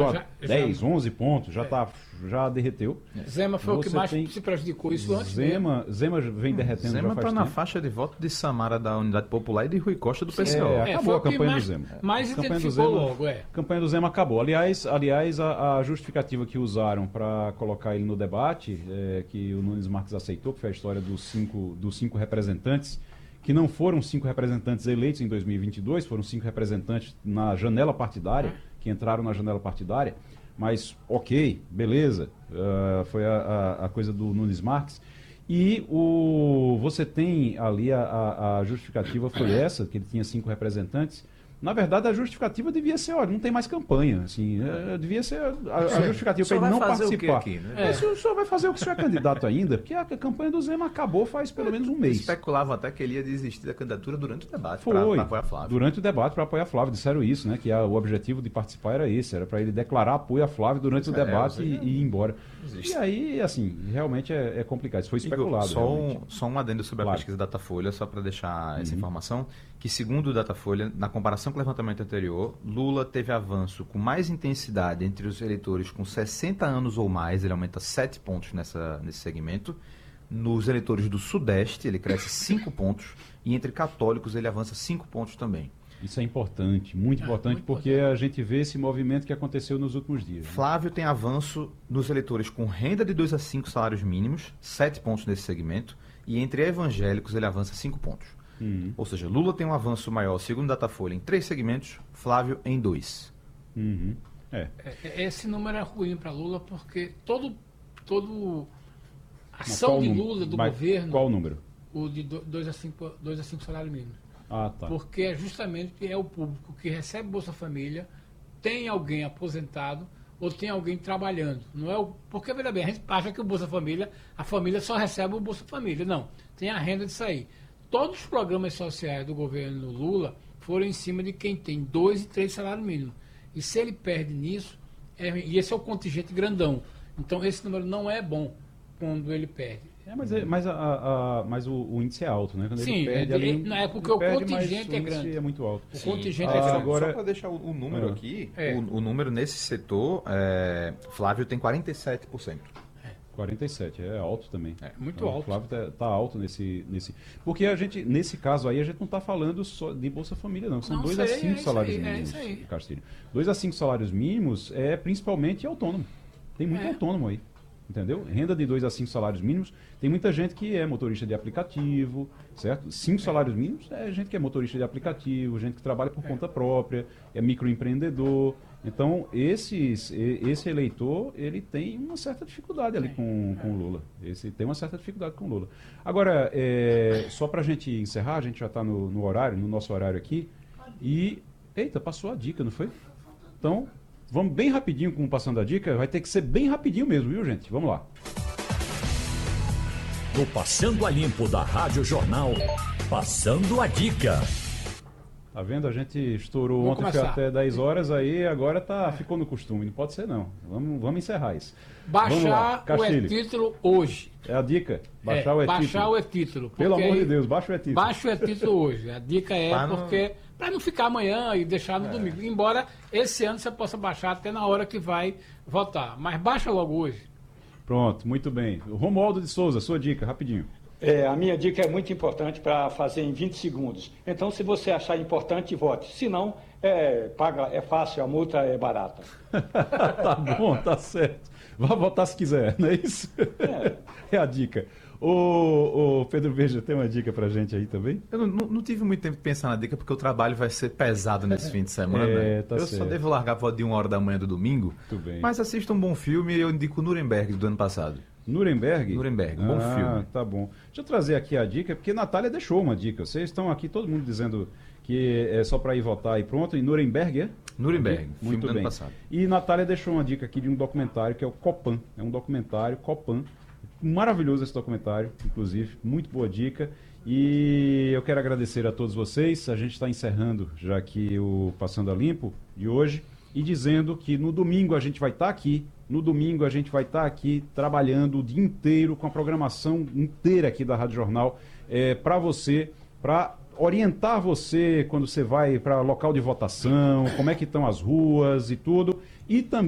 chegou a 10, 11 pontos, já derreteu. Zema foi o que mais se prejudicou isso antes. Zema vem derretendo. Zema está na faixa de voto de Samara da Unidade Popular e de Rui Costa do PCO. Acabou a campanha do Zema. Mas identificou logo, A campanha do Zema acabou. Aliás, a justificativa que usaram para colocar ele no debate, que o Nunes Marques aceitou, que foi a história dos cinco representantes, que não foram 5 representantes eleitos em 2022, foram 5 representantes na janela partidária, que entraram na janela partidária, mas ok, beleza, foi a coisa do Nunes Marques. E você tem ali, a justificativa foi essa, que ele tinha 5 representantes. Na verdade, a justificativa devia ser, olha, não tem mais campanha, assim, devia ser a justificativa para ele não participar. Aqui, né? O senhor vai fazer o que o senhor é candidato ainda, porque a campanha do Zema acabou faz pelo menos um mês. Especulavam até que ele ia desistir da candidatura durante o debate para apoiar Flávio. Durante o debate para apoiar Flávio, disseram isso, né? Que o objetivo de participar era esse, era para ele declarar apoio a Flávio durante o debate e ir embora. Existe. E aí, assim, realmente é complicado. Isso foi especulado. Só um adendo sobre a pesquisa Datafolha, só para deixar essa informação, que segundo o Datafolha, na comparação com o levantamento anterior, Lula teve avanço com mais intensidade entre os eleitores com 60 anos ou mais, ele aumenta 7 pontos nesse segmento. Nos eleitores do Sudeste, ele cresce 5 pontos, e entre católicos ele avança 5 pontos também. Isso é importante, muito importante, porque a gente vê esse movimento que aconteceu nos últimos dias. Flávio tem avanço nos eleitores com renda de 2 a 5 salários mínimos, 7 pontos nesse segmento, e entre evangélicos ele avança 5 pontos. Ou seja, Lula tem um avanço maior, segundo Datafolha, em 3 segmentos, Flávio em 2. Esse número é ruim para Lula, porque todo ação de Lula, do governo... Qual o número? O de 2 a 5 salários mínimos. Tá. Porque justamente é o público que recebe Bolsa Família, tem alguém aposentado ou tem alguém trabalhando. Não é porque, veja bem, a gente acha que o Bolsa Família, a família só recebe o Bolsa Família. Não, tem a renda de sair. Todos os programas sociais do governo Lula foram em cima de quem tem 2 e 3 salários mínimos. E se ele perde nisso, e esse é o contingente grandão. Então esse número não é bom quando ele perde. Mas o índice é alto, né? Quando Sim, ele perde, não é porque o contingente é grande. É muito alto. O contingente agora... Só para deixar o número aqui, o número nesse setor, Flávio tem 47%. 47, é alto também. Muito alto. O Flávio está alto nesse... Porque nesse caso aí, a gente não está falando só de Bolsa Família, não. São 2 a 5 salários mínimos, Castilho. 2 a 5 salários mínimos é principalmente autônomo. Tem muito autônomo aí. Entendeu? Renda de 2 a 5 salários mínimos. Tem muita gente que é motorista de aplicativo, certo? 5 salários mínimos é gente que é motorista de aplicativo, gente que trabalha por conta própria, é microempreendedor. Então, esse eleitor, ele tem uma certa dificuldade ali com o Lula. Tem uma certa dificuldade com o Lula. Agora, só para a gente encerrar, a gente já está no horário, no nosso horário aqui. E, eita, passou a dica, não foi? Então... Vamos bem rapidinho com o Passando a Dica. Vai ter que ser bem rapidinho mesmo, viu, gente? Vamos lá. No Passando a Limpo da Rádio Jornal, Passando a Dica. Tá vendo? A gente estourou ontem, foi até 10 horas, aí agora ficou no costume. Não pode ser, não. Vamos encerrar isso. Baixar o e-título hoje. É a dica? Baixar o e-título. Baixar o e-título. Pelo amor de Deus, baixa o e-título. Baixa o e-título hoje. A dica porque... Para não ficar amanhã e deixar no domingo. Embora esse ano você possa baixar até na hora que vai votar. Mas baixa logo hoje. Pronto, muito bem. Romualdo de Souza, sua dica, rapidinho. A minha dica é muito importante para fazer em 20 segundos. Então, se você achar importante, vote. Se não, é fácil, a multa é barata. Tá bom, tá certo. Vá votar se quiser, não é isso? É a dica. Ô Pedro Beja, tem uma dica pra gente aí também? Eu não tive muito tempo de pensar na dica, porque o trabalho vai ser pesado nesse fim de semana. Tá eu certo. Só devo largar por de 1h da manhã do domingo. Muito bem. Mas assista um bom filme, eu indico Nuremberg do ano passado. Nuremberg? Nuremberg, bom filme. Tá bom. Deixa eu trazer aqui a dica, porque Natália deixou uma dica. Vocês estão aqui, todo mundo dizendo que é só para ir votar e pronto. E Nuremberg, é? Nuremberg, muito filme do bem. ano passado. E Natália deixou uma dica aqui de um documentário que é o Copan. É um documentário, Copan. Maravilhoso esse documentário, inclusive. Muito boa dica. E eu quero agradecer a todos vocês. A gente está encerrando já aqui o Passando a Limpo de hoje. E dizendo que no domingo a gente vai estar aqui. No domingo a gente vai estar aqui trabalhando o dia inteiro com a programação inteira aqui da Rádio Jornal para você, para orientar você quando você vai para local de votação, como é que estão as ruas e tudo. E também